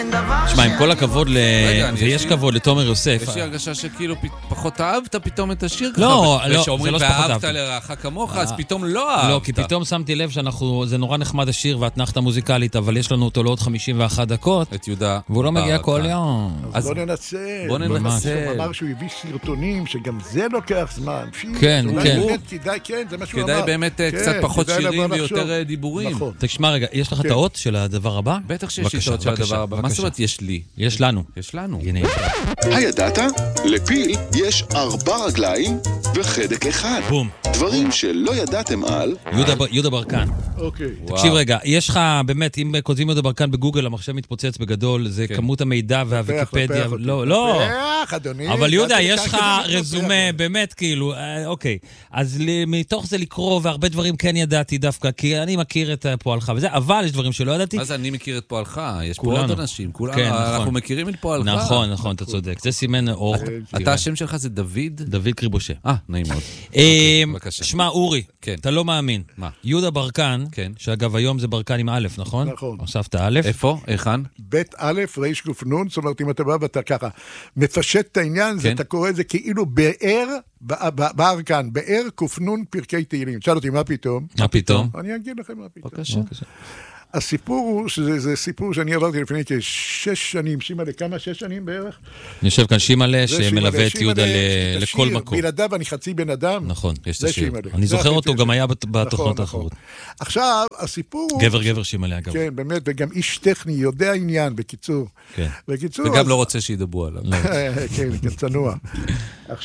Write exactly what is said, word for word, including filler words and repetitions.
אין דבר שמע, עם כל הכבוד ל... ויש כבוד לתומר יוסף. יש לי הרגשה שכאילו פחות אהבת פתאום את השיר ככה. לא, לא, ושאומרים ואהבת לרעך כמוך, אז פתאום לא אהבת. לא, כי פתאום שמתי לב שאנחנו, זה נורא נחמד השיר והתנחת מוזיקלית, אבל יש לנו אותו לעוד חמישים ואחת דקות. את יהודה. והוא לא מגיע כל יום. אז בוא ננסה. בוא ננסה. הוא אמר שהוא הביא סרטונים, שגם זה לוקח זמן. כן, כן. כדאי, כן, זה מה שהוא אמר. כדאי באמת קצת פחות שירים ויותר דיבורים. תשמע רגע, יש לך את האות של הדבר הבא? בטח שיש לי את האות של הדבר הבא. מה זאת אומרת יש לי? יש לנו. יש לנו. הידעת? לפיל יש ארבע רגליים וחדק אחד. בום. דברים שלא ידעתם על... יהודה ברקן. אוקיי. תקשיב רגע, יש לך, באמת, אם כותבים יהודה ברקן בגוגל, המחשב מתפוצץ בגדול, זה כמות המידע והוויקיפדיה. לא, לא. אבל יהודה, יש לך רזומה, באמת, כאילו, אוקיי. אז מתוך זה לקרוא, והרבה דברים כן ידעתי דווקא, כי אני מכיר את פועלך וזה, אבל יש דברים שלא ידעתי. אז אני מכיר את פועלך, יש פה עוד אנשים, כולנו, אנחנו מכירים את פועלך. נכון, נכון, אתה צודק. זה סימן אור. אתה, השם שלך זה דוד? דוד קריבושה. אה, נעים מאוד. שמע, אורי, אתה לא מאמין. מה? יהודה ברקן, שאגב היום זה ברקן עם א', נכון? נכון. הוספת א'. איפה? היכן? בית א', ריש קופנון, זאת אומרת, אם אתה בא ואתה ככה, מפשט את העניין, אתה קורא את זה כאילו באר, ברקן, באר קופנון פרקי תהילים. שאל אותי, מה פתאום? מה פתאום? אני אגיד לכם מה פתאום. בבקשה. הסיפור הוא, שזה סיפור שאני עברתי לפני כשש שנים, שימה לכמה, שש שנים בערך? אני יושב כאן שימלה שמלווה את יהודה לכל מקום. בלעדיו אני חצי בן אדם. נכון, יש את השיר. אני זוכר אותו, גם היה בתוכנות האחרות. עכשיו, הסיפור הוא... גבר גבר שימלה אגב. כן, באמת, וגם איש טכני, יודע עניין, בקיצור. וגם לא רוצה שידברו עליו. כן, צנוע.